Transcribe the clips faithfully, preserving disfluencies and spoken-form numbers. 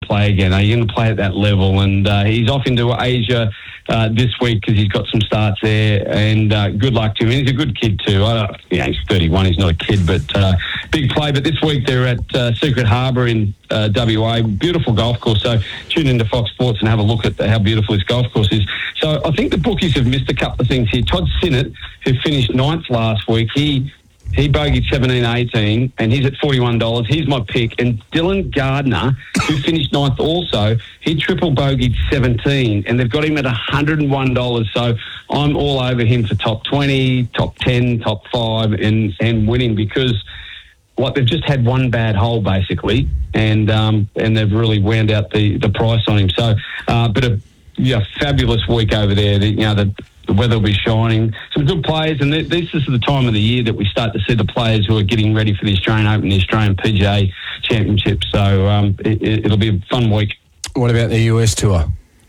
play again? Are you going to play at that level? And uh, he's off into Asia uh, this week because he's got some starts there. And uh, good luck to him. And he's a good kid too. I don't, yeah, he's thirty-one. He's not a kid, but uh, big play. But this week they're at uh, Secret Harbour in uh, W A. Beautiful golf course. So tune into Fox Sports and have a look at how beautiful this golf course is. So I think the bookies have missed a couple of things here. Todd Sinnott, who finished ninth last week, he he bogeyed seventeen eighteen, and he's at forty-one dollars. He's my pick. And Dylan Gardner, who finished ninth also, he triple bogeyed seventeen, and they've got him at one hundred one dollars. So I'm all over him for top twenty, top ten, top five, and, and winning because like they've just had one bad hole basically, and um, and they've really wound out the, the price on him. So, uh, but a yeah, fabulous week over there. The, you know, the, the weather will be shining. Some good players, and th- this is the time of the year that we start to see the players who are getting ready for the Australian Open, the Australian P G A Championship. So um, it, it'll be a fun week. What about the U S tour?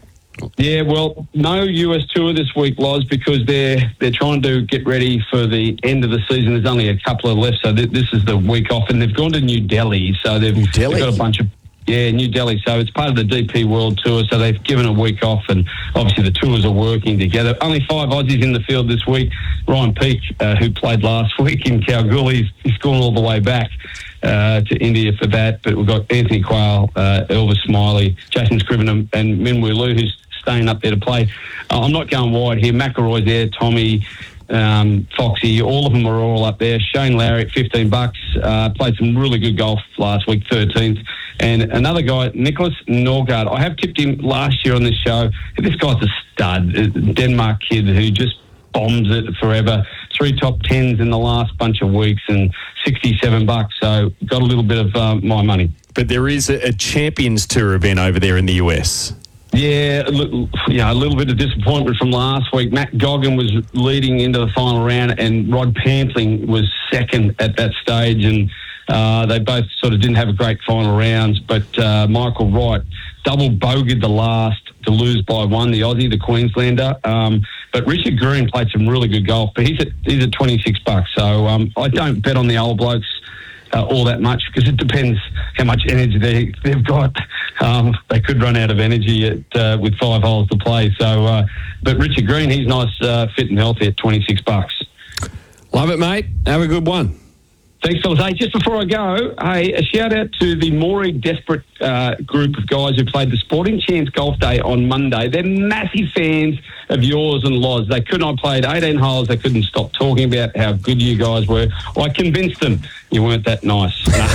Yeah, well, no U S tour this week, Loz, because they're they're trying to get ready for the end of the season. There's only a couple of left, so th- this is the week off, and they've gone to New Delhi. So they've, New Delhi? they've got a bunch of yeah, New Delhi. So it's part of the D P World Tour. So they've given a week off, and obviously the tours are working together. Only five Aussies in the field this week. Ryan Peake, uh, who played last week in Kalgoorlie, he's, he's gone all the way back uh, to India for that. But we've got Anthony Quayle, uh, Elvis Smiley, Jason Scriven, and, and Minwoo Lu, who's staying up there to play. Uh, I'm not going wide here. McIlroy's there, Tommy, um, Foxy, all of them are all up there. Shane Lowry at fifteen bucks, uh, played some really good golf last week, thirteenth. And another guy, Nicholas Norgard, I have tipped him last year on this show. This guy's a stud, a Denmark kid who just bombs it forever. Three top tens in the last bunch of weeks and sixty-seven bucks. So got a little bit of uh, my money. But there is a, a Champions Tour event over there in the U S. Yeah, a little, yeah, a little bit of disappointment from last week. Matt Goggin was leading into the final round, and Rod Pantling was second at that stage, and uh, they both sort of didn't have a great final rounds. But uh, Michael Wright double bogeyed the last to lose by one, the Aussie, the Queenslander. Um, but Richard Green played some really good golf, but he's at he's at twenty-six bucks. So um, I don't bet on the old blokes Uh, all that much because it depends how much energy they, they've got. Um, they could run out of energy at, uh, with five holes to play. So, uh, but Richard Green, he's nice, uh, fit and healthy at twenty-six bucks. Love it, mate. Have a good one. Thanks, fellas. Hey, just before I go, hey, a shout out to the Moree Desperate uh, group of guys who played the Sporting Chance Golf Day on Monday. They're massive fans of yours and Loz. They couldn't. I played eighteen holes. They couldn't stop talking about how good you guys were. I convinced them you weren't that nice.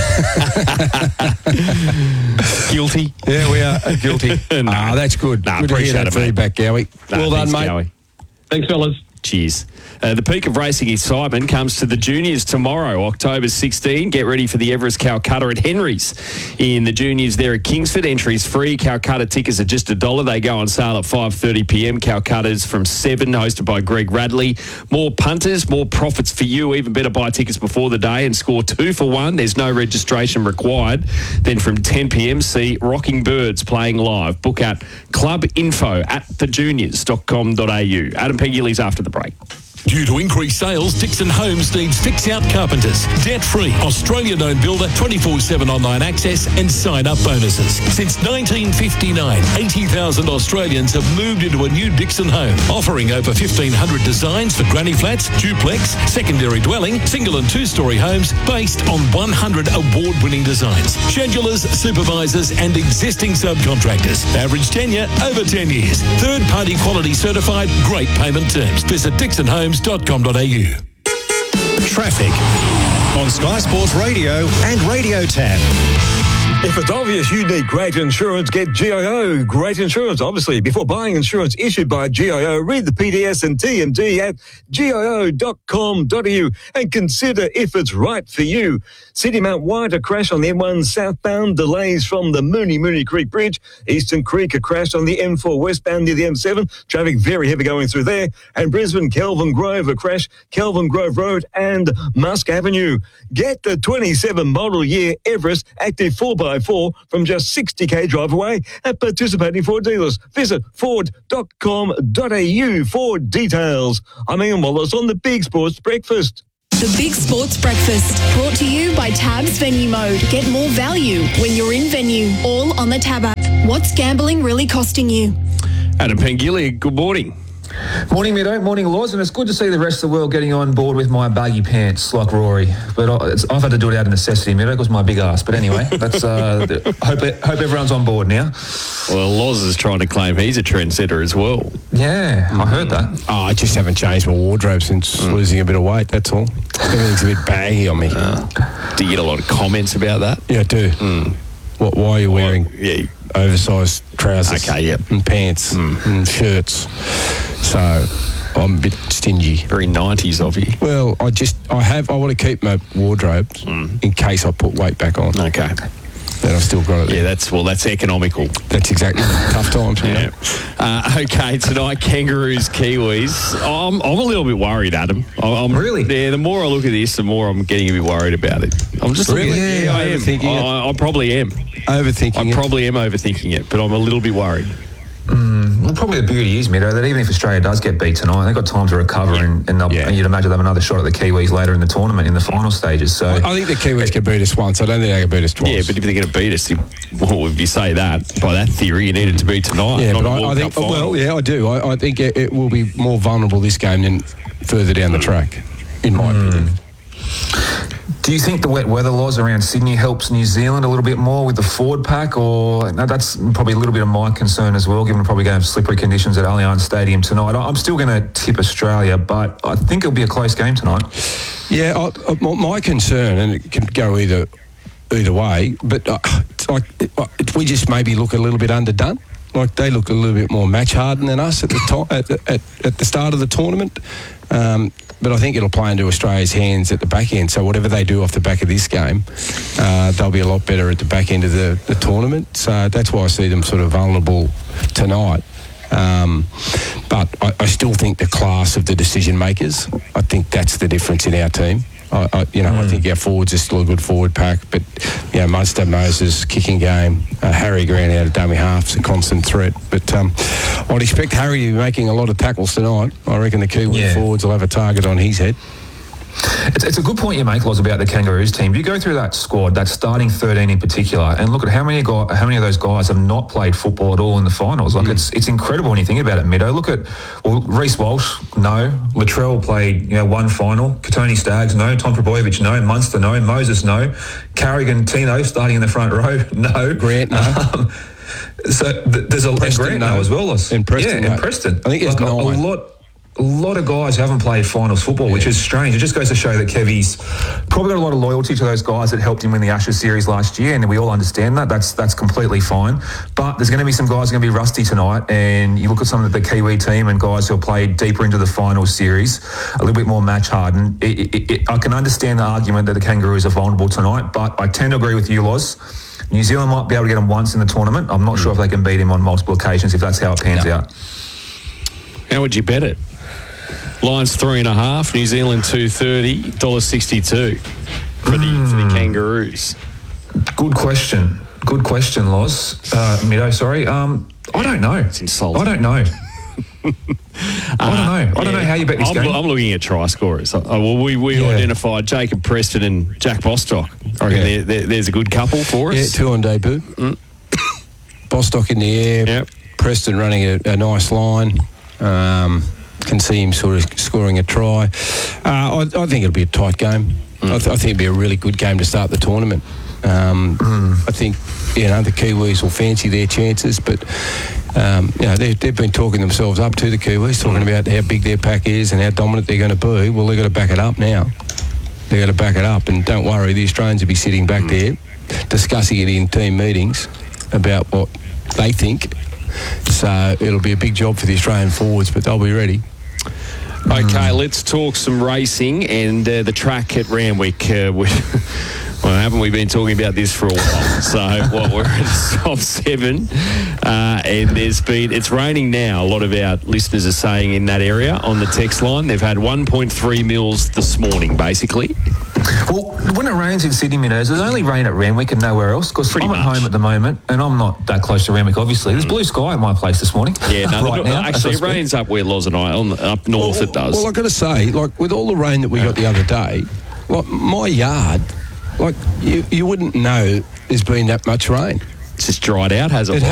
Guilty? Yeah, we are guilty. no, ah, that's good. No, good to hear appreciate that it, mate. feedback, Gowie. No, well done, thanks, mate. Gowie. Thanks, fellas. Cheers. Uh, the peak of racing excitement comes to the juniors tomorrow, October sixteenth. Get ready for the Everest Calcutta at Henry's. In the juniors there at Kingsford, entries free. Calcutta tickets are just a dollar. They go on sale at five thirty p.m. Calcutta's from seven, hosted by Greg Radley. More punters, more profits for you. Even better, buy tickets before the day and score two for one. There's no registration required. Then from ten p.m, see Rocking Birds playing live. Book at clubinfo at the juniors dot com dot a u. Adam Peggy's after the break. Due to increased sales, Dixon Homes needs fix-out carpenters. Debt-free, Australian-owned builder, twenty-four seven online access and sign-up bonuses. Since nineteen fifty-nine, eighty thousand Australians have moved into a new Dixon home, offering over fifteen hundred designs for granny flats, duplex, secondary dwelling, single and two-storey homes based on one hundred award-winning designs. Schedulers, supervisors and existing subcontractors. Average tenure, over ten years. Third-party quality certified, great payment terms. Visit dixon homes dot com dot a u. Traffic on Sky Sports Radio and Radio Tab. If it's obvious you need great insurance, get G I O. Great insurance, obviously. Before buying insurance issued by G I O, read the P D S and T M D at G I O dot com dot a u and consider if it's right for you. City Mount White, a crash on the M one southbound, delays from the Mooney Mooney Creek Bridge. Eastern Creek, a crash on the M four westbound near the M seven. Traffic very heavy going through there. And Brisbane, Kelvin Grove, a crash, Kelvin Grove Road and Musk Avenue. Get the twenty-seven model year Everest Active four by four from just sixty k drive away at participating Ford dealers. Visit ford dot com dot a u for details. I'm Ian Wallace on the Big Sports Breakfast. The Big Sports Breakfast, brought to you by Tab's Venue Mode. Get more value when you're in venue, all on the Tab app. What's gambling really costing you? Adam Pengilly, good morning. Morning, Meadow. Morning, Laws. And it's good to see the rest of the world getting on board with my baggy pants like Rory. But I, it's, I've had to do it out of necessity, Meadow, because my big ass. But anyway, that's uh, hope hope everyone's on board now. Well, Loz is trying to claim he's a trendsetter as well. Yeah, I heard that. Oh, I just haven't changed my wardrobe since mm. losing a bit of weight, that's all. Everything's a bit baggy on me. Uh, do you get a lot of comments about that? Yeah, I do. Mm. What, why are you wearing well, yeah. oversized trousers okay, yep. and pants mm. and shirts? So I'm a bit stingy. Very nineties of you. Well, I just, I have, I want to keep my wardrobe mm. in case I put weight back on. Okay. Then I've still got it. Yeah, that's, well, that's economical. That's exactly tough times. Yeah. Uh, okay, tonight, Kangaroos, Kiwis. I'm, I'm a little bit worried, Adam. I'm, really? Yeah, the more I look at this, the more I'm getting a bit worried about it. I'm just really? looking at, yeah, I am. Overthinking it. I, I probably am. Overthinking I it. probably am overthinking it, but I'm a little bit worried. Mm, well, probably the beauty is, Meadow, that even if Australia does get beat tonight, they've got time to recover yeah. and, and, yeah. and you'd imagine they'll have another shot at the Kiwis later in the tournament in the final stages. So I think the Kiwis can beat us once. I don't think they can beat us twice. Yeah, but if they're going to beat us, you, well, if you say that, by that theory, you need it to be tonight. Yeah, not but a I, I World think, Cup final. well, yeah, I do. I, I think it, it will be more vulnerable this game than further down the track, in my mm. opinion. Do you think the wet weather laws around Sydney helps New Zealand a little bit more with the forward pack? Or no, that's probably a little bit of my concern as well, given we're probably going to have slippery conditions at Allianz Stadium tonight. I'm still going to tip Australia, but I think it'll be a close game tonight. Yeah, I, I, my concern, and it can go either either way, but uh, like we just maybe look a little bit underdone. Like they look a little bit more match hardened than us at the to- at, at, at the start of the tournament. Um, but I think it'll play into Australia's hands at the back end. So whatever they do off the back of this game, uh, they'll be a lot better at the back end of the, the tournament. So that's why I see them sort of vulnerable tonight. Um, but I, I still think the class of the decision makers, I think that's the difference in our team. I, I, you know, mm. I think our forwards are still a good forward pack, but you know, Munster, Moses, kicking game, uh, Harry Grant out of dummy half's a constant threat. But um, I'd expect Harry to be making a lot of tackles tonight. I reckon the Kiwi yeah. forwards will have a target on his head. It's, it's a good point you make, Loz, about the Kangaroos team. If you go through that squad, that starting thirteen in particular, and look at how many guys, how many of those guys have not played football at all in the finals. Like mm. it's it's incredible when you think about it, Middo. Look at well, Reece Walsh, no. Latrell played you know one final. Katoni Staggs, no. Tom Trbojevic, no. Munster, no. Moses, no. Carrigan, Tino starting in the front row, no. Grant, no. Um, so th- there's a Preston, Grant no. now as well, Loz. In Preston, yeah, no. in Preston. I think it's like a, a lot. A lot of guys who haven't played finals football, yeah. which is strange. It just goes to show that Kevy's probably got a lot of loyalty to those guys that helped him win the Ashes series last year, and we all understand that. That's that's completely fine. But there's going to be some guys going to be rusty tonight, and you look at some of the Kiwi team and guys who have played deeper into the final series, a little bit more match hardened. It, it, it, I can understand the argument that the Kangaroos are vulnerable tonight, but I tend to agree with you, Loz. New Zealand might be able to get them once in the tournament. I'm not mm. sure if they can beat him on multiple occasions if that's how it pans no. out. How would you bet it? Lions three and a half, New Zealand two thirty, one dollar sixty-two for the mm. for the Kangaroos. Good question. Good question, Loz. Uh, Middo, sorry. Um, I don't know. It's insulting. I don't know. I don't know. I don't yeah. know how you bet this I'm, game. I'm looking at try scorers. Uh, well, we we yeah. identified Jacob Preston and Jack Bostock. I reckon yeah. there, there, there's a good couple for us. Yeah, two on debut. Mm. Bostock in the air. Yep. Preston running a, a nice line. Um, can see him sort of scoring a try. Uh, I, I think it'll be a tight game. Mm. I, th- I think it'll be a really good game to start the tournament. Um, mm. I think, you know, the Kiwis will fancy their chances, but, um, you know, they've, they've been talking themselves up to the Kiwis, talking mm. about how big their pack is and how dominant they're going to be. Well, they've got to back it up now. They've got to back it up. And don't worry, the Australians will be sitting back mm. there discussing it in team meetings about what they think. So it'll be a big job for the Australian forwards, but they'll be ready. Okay, mm. let's talk some racing and uh, the track at Randwick. Uh, we, well, haven't we been talking about this for a while? So, what we're at stop seven, uh, and there's been it's raining now. A lot of our listeners are saying in that area on the text line they've had one point three mils this morning, basically. Well, when it rains in Sydney, Minnows, there's only rain at Randwick and nowhere else, because I'm much. at home at the moment, and I'm not that close to Randwick, obviously. There's blue sky at my place this morning. Yeah, no, right the, now, actually, it rains up where Loz and I, on the, up north well, it does. Well, I've got to say, like, with all the rain that we got the other day, like, my yard, like, you, you wouldn't know there's been that much rain. It's just dried out, has it? It